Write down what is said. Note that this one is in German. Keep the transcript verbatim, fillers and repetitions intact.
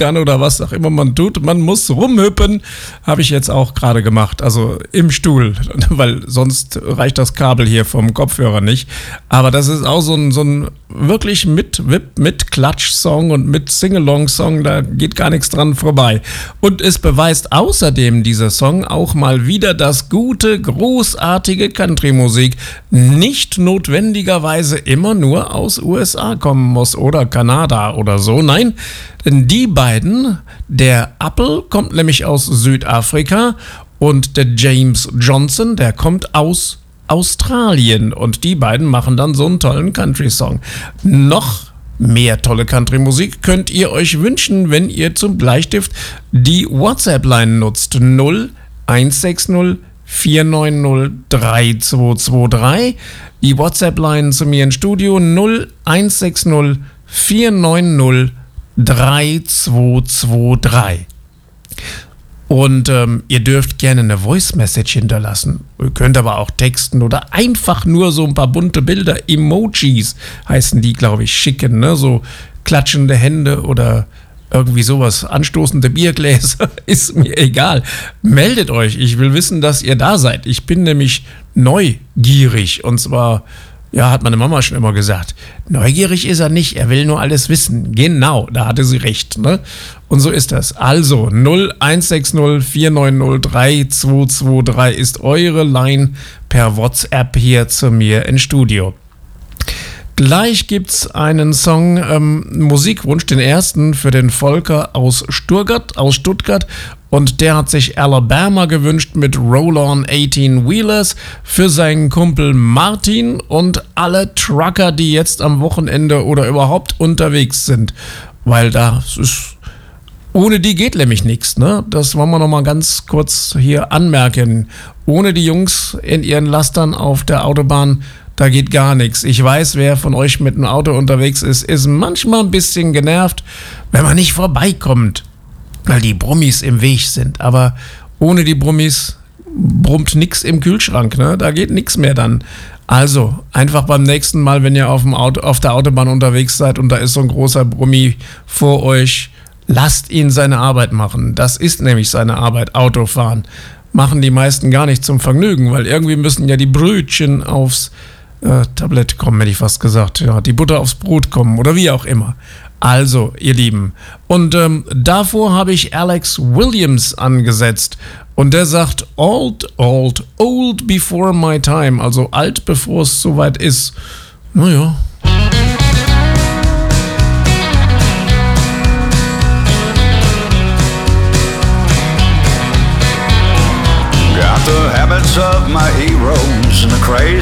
kann oder was auch immer man tut. Man muss rumhüppen, habe ich jetzt auch gerade gemacht, also im Stuhl, weil sonst reicht das Kabel hier vom Kopfhörer nicht. Aber das ist auch so ein, so ein wirklich mit Wip, mit Klatsch-Song und mit Sing-Along-Song, da geht gar nichts dran vorbei. Und es beweist außerdem dieser Song auch mal wieder, dass gute, großartige Country-Musik nicht notwendigerweise immer nur aus U S A kommen muss oder Kanada oder so. Nein, denn die beiden, der Apple kommt nämlich aus Südafrika und der James Johnson, der kommt aus Australien. Und die beiden machen dann so einen tollen Country-Song. Noch mehr tolle Country-Musik könnt ihr euch wünschen, wenn ihr zum Bleistift die WhatsApp-Line nutzt. null eins sechs null vier neun null drei zwei zwei drei. Die WhatsApp-Line zu mir ins Studio null eins sechs null vier neun null drei zwei zwei drei. Und ähm, ihr dürft gerne eine Voice-Message hinterlassen. Ihr könnt aber auch texten oder einfach nur so ein paar bunte Bilder, Emojis heißen die, glaube ich, schicken, ne? So klatschende Hände oder irgendwie sowas, anstoßende Biergläser, ist mir egal. Meldet euch, ich will wissen, dass ihr da seid. Ich bin nämlich neugierig und zwar, ja, hat meine Mama schon immer gesagt, neugierig ist er nicht, er will nur alles wissen. Genau, da hatte sie recht, ne? Und so ist das. Also, null eins sechs null vier neun null drei zwei zwei drei ist eure Line per WhatsApp hier zu mir ins Studio. Gleich gibt's einen Song, ähm, Musikwunsch, den ersten für den Volker aus Stuttgart, aus Stuttgart. Und der hat sich Alabama gewünscht mit Roll-On achtzehn Wheelers für seinen Kumpel Martin und alle Trucker, die jetzt am Wochenende oder überhaupt unterwegs sind. Weil das ist, ohne die geht nämlich nichts, ne? Das wollen wir nochmal ganz kurz hier anmerken. Ohne die Jungs in ihren Lastern auf der Autobahn, da geht gar nichts. Ich weiß, wer von euch mit einem Auto unterwegs ist, ist manchmal ein bisschen genervt, wenn man nicht vorbeikommt, weil die Brummis im Weg sind. Aber ohne die Brummis brummt nichts im Kühlschrank, ne? Da geht nichts mehr dann. Also, einfach beim nächsten Mal, wenn ihr auf dem Auto, auf der Autobahn unterwegs seid und da ist so ein großer Brummi vor euch, lasst ihn seine Arbeit machen. Das ist nämlich seine Arbeit, Autofahren. Machen die meisten gar nicht zum Vergnügen, weil irgendwie müssen ja die Brötchen aufs äh, Tablett kommen, hätte ich fast gesagt. Ja, die Butter aufs Brot kommen oder wie auch immer. Also, ihr Lieben. Und ähm, davor habe ich Alex Williams angesetzt. Und der sagt, old, old, old before my time. Also alt, bevor es soweit ist. Naja. Got the habits of my heroes and the crazy